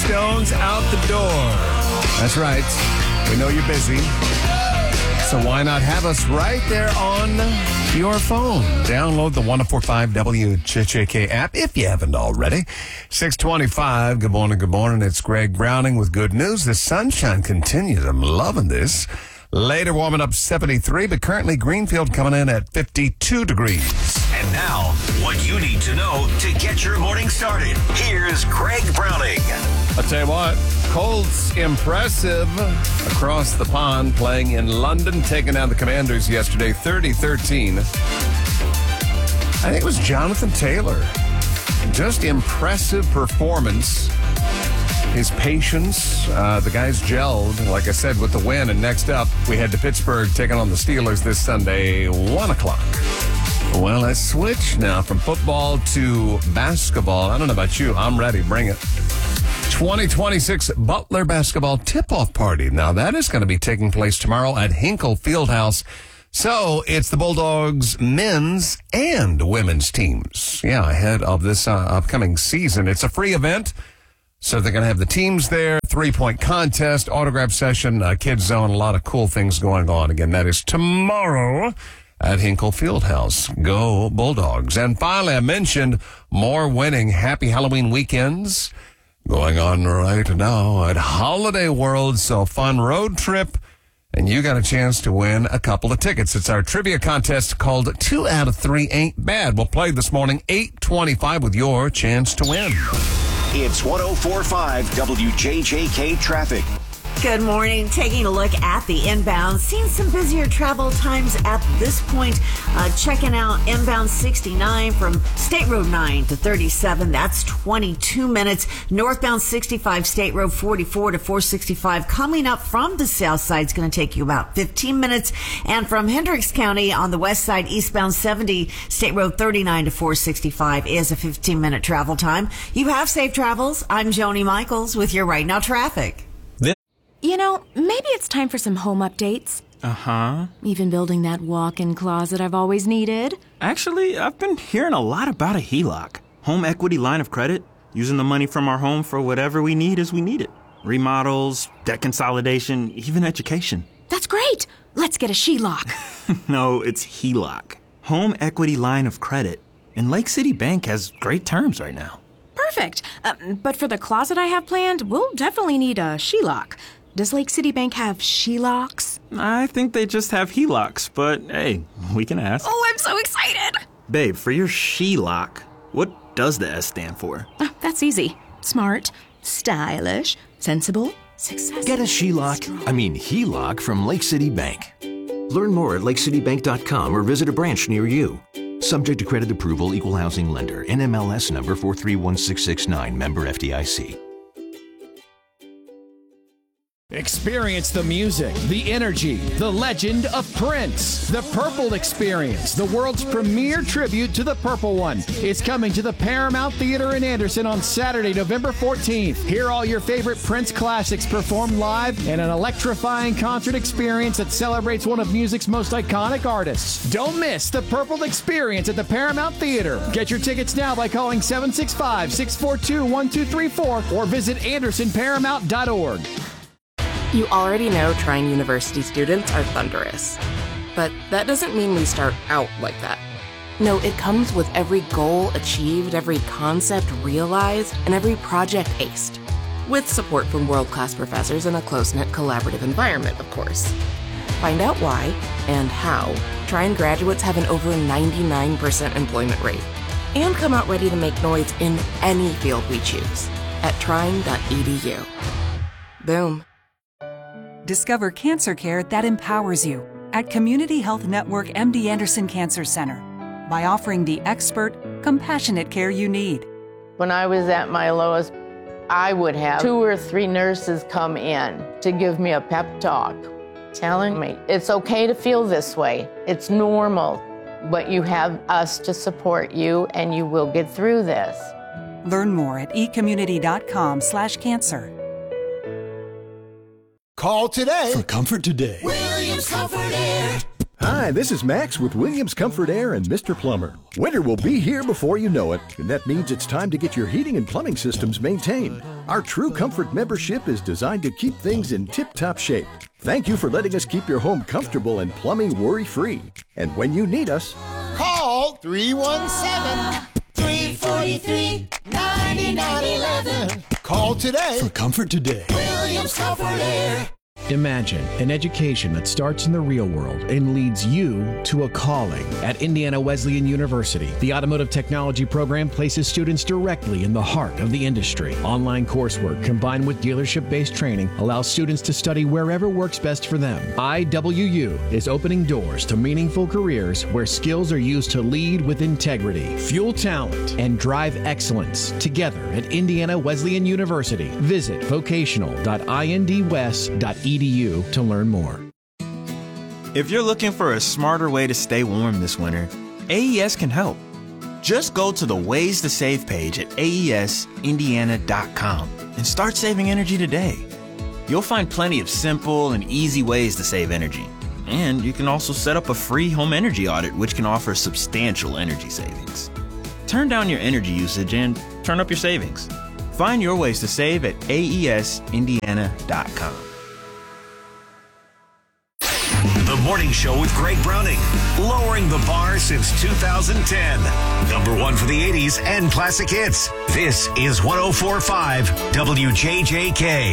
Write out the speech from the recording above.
stones out the door. That's right. We know you're busy. So why not have us right there on your phone? Download the 1045 WJJK app if you haven't already. 625. Good morning. It's Greg Browning with good news. The sunshine continues. I'm loving this. Later warming up 73, but currently Greenfield coming in at 52 degrees. And now, what you need to know to get your morning started. Here's Greg Browning. I'll tell you what, Colts impressive across the pond, playing in London, taking down the Commanders yesterday, 30-13. I think it was Jonathan Taylor. Just impressive performance. His patience, the guys gelled, like I said, with the win. And next up, we head to Pittsburgh, taking on the Steelers this Sunday, 1 o'clock. Well, let's switch now from football to basketball. I don't know about you. I'm ready. Bring it. 2026 Butler basketball tip-off party. Now, that is going to be taking place tomorrow at Hinkle Fieldhouse. So, it's the Bulldogs men's and women's teams. Yeah, ahead of this upcoming season. It's a free event. So they're going to have the teams there, 3-point contest, autograph session, kids zone, a lot of cool things going on. Again, that is tomorrow at Hinkle Fieldhouse. Go Bulldogs. And finally, I mentioned more winning Happy Halloween weekends going on right now at Holiday World. So fun road trip, and you got a chance to win a couple of tickets. It's our trivia contest called 2 out of 3 Ain't Bad. We'll play this morning, 8:25, with your chance to win. It's 1045 WJJK traffic. Good morning. Taking a look at the inbound. Seeing some busier travel times at this point. Checking out inbound 69 from State Road 9 to 37. That's 22 minutes. Northbound 65, State Road 44 to 465. Coming up from the south side is going to take you about 15 minutes. And from Hendricks County on the west side, eastbound 70, State Road 39 to 465 is a 15-minute travel time. You have safe travels. I'm Joni Michaels with your Right Now traffic. You know, maybe it's time for some home updates. Uh-huh. Even building that walk-in closet I've always needed. Actually, I've been hearing a lot about a HELOC. Home equity line of credit. Using the money from our home for whatever we need as we need it. Remodels, debt consolidation, even education. That's great! Let's get a SHELOC. No, it's HELOC. Home equity line of credit. And Lake City Bank has great terms right now. Perfect. But for the closet I have planned, we'll definitely need a SHELOC. Does Lake City Bank have SHELOCs? I think they just have HELOCs, but hey, we can ask. Oh, I'm so excited! Babe, for your SHELOC, what does the S stand for? That's easy. Smart, stylish, sensible, successful. Get a HELOC from Lake City Bank. Learn more at lakecitybank.com or visit a branch near you. Subject to credit approval, equal housing lender, NMLS number 431669, member FDIC. Experience the music, the energy, the legend of Prince. The Purple Experience, the world's premier tribute to the Purple One, is coming to the Paramount Theater in Anderson on Saturday, November 14th. Hear all your favorite Prince classics performed live in an electrifying concert experience that celebrates one of music's most iconic artists. Don't miss the Purple Experience at the Paramount Theater. Get your tickets now by calling 765-642-1234 or visit andersonparamount.org. You already know Trine University students are thunderous. But that doesn't mean we start out like that. No, it comes with every goal achieved, every concept realized, and every project aced. With support from world-class professors in a close-knit collaborative environment, of course. Find out why and how Trine graduates have an over 99% employment rate. And come out ready to make noise in any field we choose at trine.edu. Boom. Discover cancer care that empowers you at Community Health Network MD Anderson Cancer Center by offering the expert, compassionate care you need. When I was at my lowest, I would have 2 or 3 nurses come in to give me a pep talk, telling me it's okay to feel this way. It's normal, but you have us to support you and you will get through this. Learn more at ecommunity.com/cancer. Call today for Comfort Today. Williams Comfort Air. Hi, this is Max with Williams Comfort Air and Mr. Plumber. Winter will be here before you know it, and that means it's time to get your heating and plumbing systems maintained. Our True Comfort membership is designed to keep things in tip-top shape. Thank you for letting us keep your home comfortable and plumbing worry-free. And when you need us, call 317-343-9911. Call today for comfort today. Williams Comfort Air. Imagine an education that starts in the real world and leads you to a calling. At Indiana Wesleyan University, the Automotive Technology program places students directly in the heart of the industry. Online coursework combined with dealership-based training allows students to study wherever works best for them. IWU is opening doors to meaningful careers where skills are used to lead with integrity, fuel talent, and drive excellence. Together at Indiana Wesleyan University, visit vocational.indwest.edu to learn more. If you're looking for a smarter way to stay warm this winter, AES can help. Just go to the Ways to Save page at aesindiana.com and start saving energy today. You'll find plenty of simple and easy ways to save energy. And you can also set up a free home energy audit, which can offer substantial energy savings. Turn down your energy usage and turn up your savings. Find your ways to save at aesindiana.com. The Morning Show with Greg Browning, lowering the bar since 2010. Number one for the 80s and classic hits. This is 104.5 WJJK.